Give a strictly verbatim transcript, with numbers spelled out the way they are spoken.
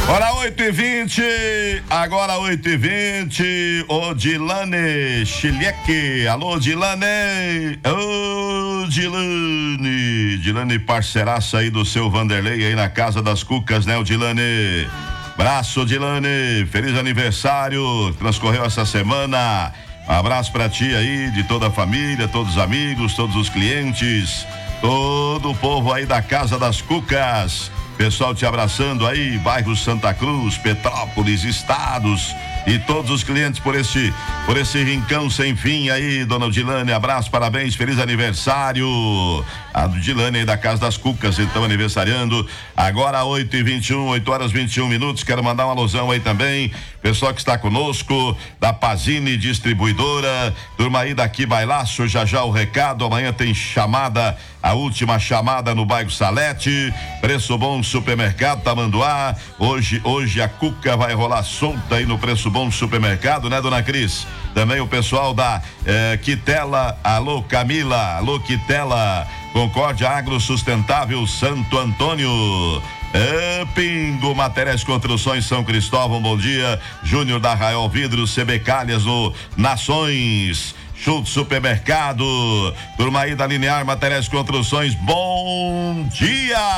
Hora oito e vinte, agora oito e vinte, ô Dilane Chilieque, alô Dilane, ô Dilane, Dilane parceiraça aí do seu Vanderlei aí na Casa das Cucas, né, o Dilane? Abraço, Dilane, feliz aniversário, transcorreu essa semana, um abraço pra ti aí, de toda a família, todos os amigos, todos os clientes, todo o povo aí da Casa das Cucas. Pessoal te abraçando aí, bairro Santa Cruz, Petrópolis, Estados e todos os clientes por esse, por esse rincão sem fim aí, dona Dilane, abraço, parabéns, feliz aniversário. A Dilane aí da Casa das Cucas, então aniversariando, agora oito e vinte e um, oito horas e vinte e um minutos, quero mandar uma alusão aí também, pessoal que está conosco, da Pazini Distribuidora, turma aí daqui, Bailaço, já já o recado, amanhã tem chamada, a última chamada no bairro Salete, Preço Bom Supermercado Tamanduá, hoje, hoje a Cuca vai rolar solta aí no Preço Bom Supermercado, né, dona Cris? Também o pessoal da eh, Quitela, alô Camila, alô Quitela, Concórdia Agro Sustentável Santo Antônio, é, Pingo Materiais Construções São Cristóvão, bom dia, Júnior da Arraial Vidros, C B Calhas, o Nações, Schultz Supermercado, turma aí da Linear Materiais Construções, bom dia!